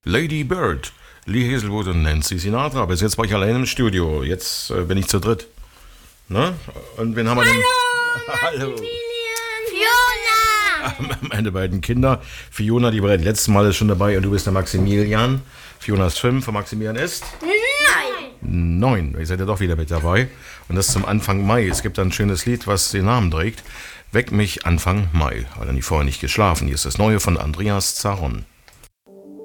Lady Bird, Lee Hazelwood und Nancy Sinatra. Bis jetzt war ich allein im Studio. Jetzt bin ich zu dritt. Ne? Und wen haben wir denn? Hallo. Fiona! Meine beiden Kinder. Fiona, die war das letzte Mal schon dabei, und du bist der Maximilian. Fiona ist 5 und Maximilian ist? 9. Ihr seid ja doch wieder mit dabei. Und das zum Anfang Mai. Es gibt ein schönes Lied, was den Namen trägt. Weck mich Anfang Mai. Hat er nie vorher nicht geschlafen. Hier ist das Neue von Andreas Zaron.